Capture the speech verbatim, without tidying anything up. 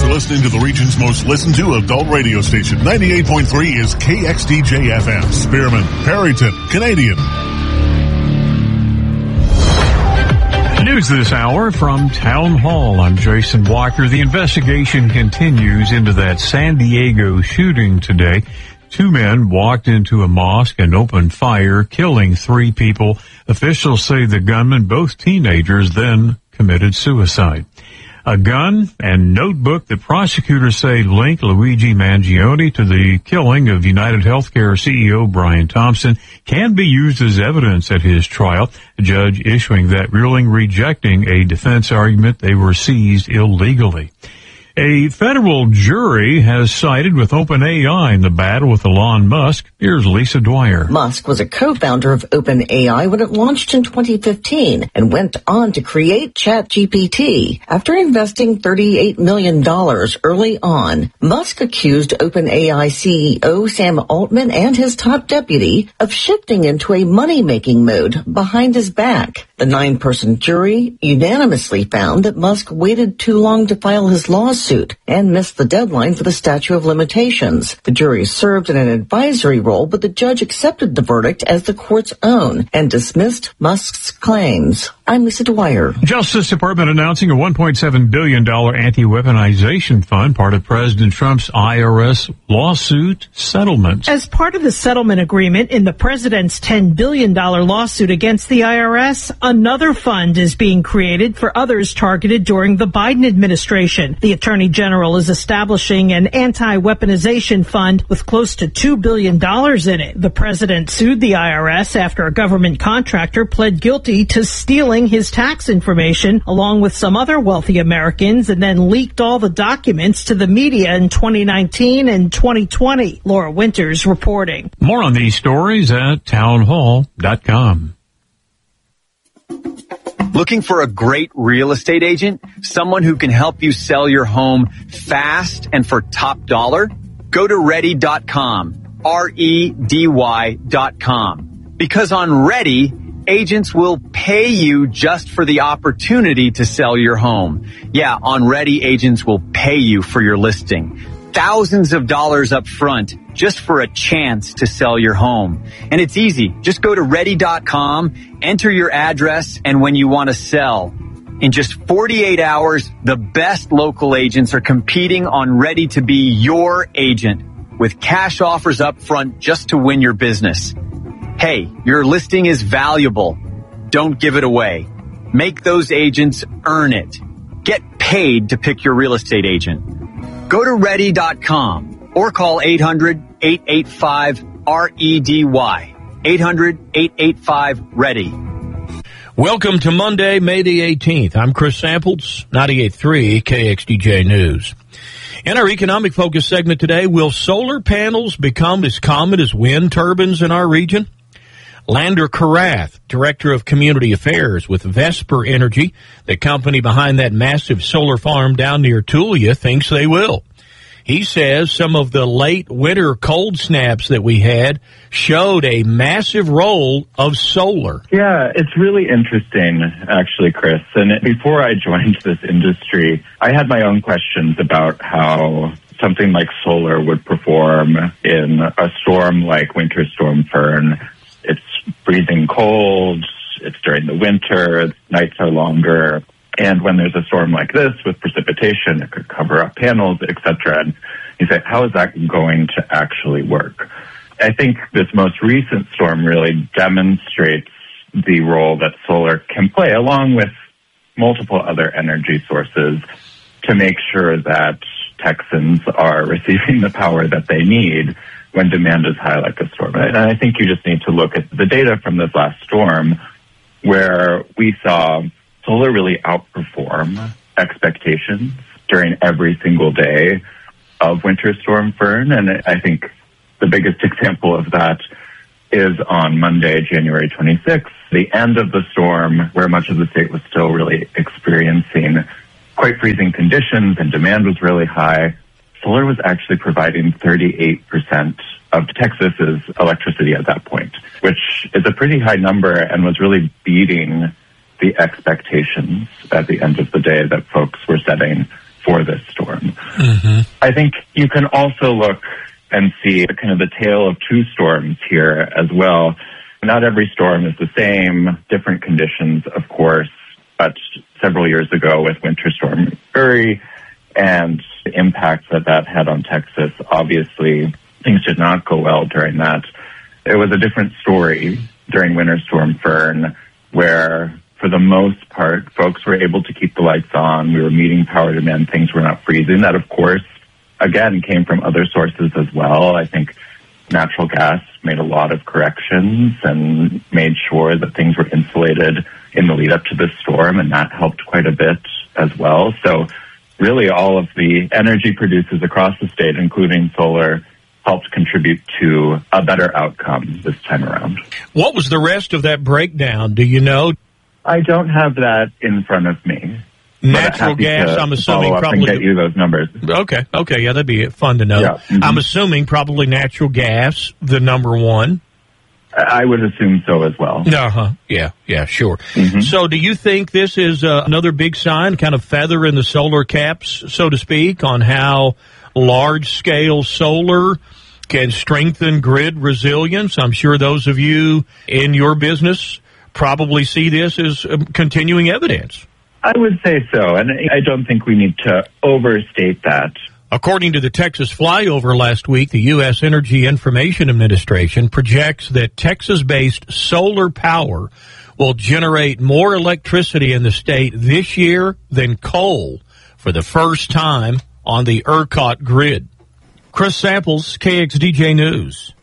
You're listening to the region's most listened to adult radio station. ninety-eight point three is K X D J F M. Spearman, Perryton, Canadian. News this hour from Town Hall. I'm Jason Walker. The investigation continues into that San Diego shooting today. Two men walked into a mosque and opened fire, killing three people. Officials say the gunmen, both teenagers, then committed suicide. A gun and notebook that prosecutors say link Luigi Mangione to the killing of United Healthcare C E O Brian Thompson can be used as evidence at his trial. The judge issuing that ruling, rejecting a defense argument they were seized illegally. A federal jury has sided with OpenAI in the battle with Elon Musk. Here's Lisa Dwyer. Musk was a co-founder of OpenAI when it launched in twenty fifteen and went on to create ChatGPT. After investing thirty-eight million dollars early on, Musk accused OpenAI C E O Sam Altman and his top deputy of shifting into a money-making mode behind his back. The nine-person jury unanimously found that Musk waited too long to file his lawsuit and missed the deadline for the statute of limitations. The jury served in an advisory role, but the judge accepted the verdict as the court's own and dismissed Musk's claims. I'm Lisa Dwyer. Justice Department announcing a one point seven billion dollars anti-weaponization fund, part of President Trump's I R S lawsuit settlement. As part of the settlement agreement in the president's ten billion dollars lawsuit against the I R S, another fund is being created for others targeted during the Biden administration. The Attorney General is establishing an anti-weaponization fund with close to two billion dollars in it. The president sued the I R S after a government contractor pled guilty to stealing his tax information along with some other wealthy Americans and then leaked all the documents to the media in twenty nineteen and twenty twenty. Laura Winters reporting. More on these stories at townhall dot com. Looking for a great real estate agent? Someone who can help you sell your home fast and for top dollar? Go to ready dot com, R E D Y dot com. Because on Ready, agents will pay you just for the opportunity to sell your home. Yeah, on Ready, agents will pay you for your listing. Thousands of dollars up front just for a chance to sell your home. And it's easy. Just go to ready dot com, enter your address, and when you want to sell. In just forty-eight hours, the best local agents are competing on Ready to be your agent with cash offers up front just to win your business. Hey, your listing is valuable. Don't give it away. Make those agents earn it. Get paid to pick your real estate agent. Go to ready dot com or call eight hundred, eight eight five, R E D Y. eight hundred, eight eight five, READY. Welcome to Monday, May the eighteenth. I'm Chris Samples, ninety-eight point three K X D J News. In our economic focus segment today, will solar panels become as common as wind turbines in our region? Lander Karath, Director of Community Affairs with Vesper Energy, the company behind that massive solar farm down near Tulia, thinks they will. He says some of the late winter cold snaps that we had showed a massive role of solar. Yeah, it's really interesting, actually, Chris. And before I joined this industry, I had my own questions about how something like solar would perform in a storm like Winter Storm Fern. It's freezing cold, it's during the winter, nights are longer, and when there's a storm like this with precipitation, it could cover up panels, et cetera. And you say, how is that going to actually work? I think this most recent storm really demonstrates the role that solar can play, along with multiple other energy sources, to make sure that Texans are receiving the power that they need when demand is high like a storm. And I think you just need to look at the data from this last storm where we saw solar really outperform expectations during every single day of Winter Storm Fern. And I think the biggest example of that is on Monday, January twenty-sixth, the end of the storm, where much of the state was still really experiencing quite freezing conditions and demand was really high. Solar was actually providing thirty-eight percent of Texas's electricity at that point, which is a pretty high number and was really beating the expectations at the end of the day that folks were setting for this storm. storm. Mm-hmm. I think you can also look and see kind of the tale of two storms here as well. Not every storm is the same, different conditions, of course, but several years ago with Winter Storm Uri and the impact that that had on Texas, obviously things did not go well during that. It was a different story during Winter Storm Fern, where for the most part, folks were able to keep the lights on. We were meeting power demand. Things were not freezing. That, of course, again, came from other sources as well. I think natural gas made a lot of corrections and made sure that things were insulated in the lead up to this storm, and that helped quite a bit as well. So really all of the energy producers across the state, including solar, helped contribute to a better outcome this time around. What was the rest of that breakdown? Do you know? I don't have that in front of me. Natural gas, I'm assuming probably. Get you those numbers. Okay, okay, yeah, that'd be fun to know. Yeah. Mm-hmm. I'm assuming probably natural gas, the number one. I would assume so as well. Uh-huh. Yeah, yeah, sure. Mm-hmm. So do you think this is uh, another big sign, kind of feather in the solar caps, so to speak, on how large-scale solar can strengthen grid resilience? I'm sure those of you in your business probably see this as um, continuing evidence. I would say so, and I don't think we need to overstate that. According to the Texas flyover last week, the U S Energy Information Administration projects that Texas-based solar power will generate more electricity in the state this year than coal for the first time on the ERCOT grid. Chris Samples, K X D J News.